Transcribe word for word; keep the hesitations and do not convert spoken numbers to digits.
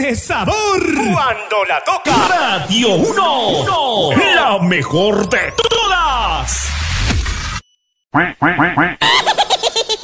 ¡Qué sabor! Cuando la toca Radio uno, la mejor de todas.